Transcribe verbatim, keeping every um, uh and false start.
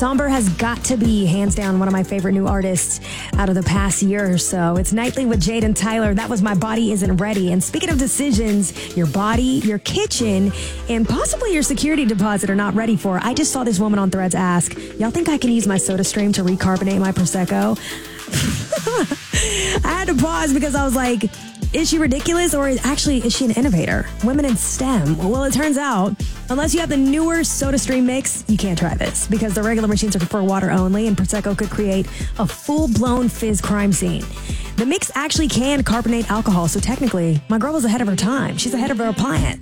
Somber has got to be, hands down, one of my favorite new artists out of the past year or so. It's Nightly with Jade and Tyler. That was My Body Isn't Ready. And speaking of decisions, your body, your kitchen, and possibly your security deposit are not ready for. I just saw this woman on Threads ask, y'all think I can use my SodaStream to recarbonate my Prosecco? I had to pause because I was like, is she ridiculous, or is, actually is she an innovator? Women in STEM. Well, it turns out, unless you have the newer SodaStream mix, you can't try this because the regular machines are for water only, and Prosecco could create a full-blown fizz crime scene. The mix actually can carbonate alcohol, so technically, my girl was ahead of her time. She's ahead of her appliance.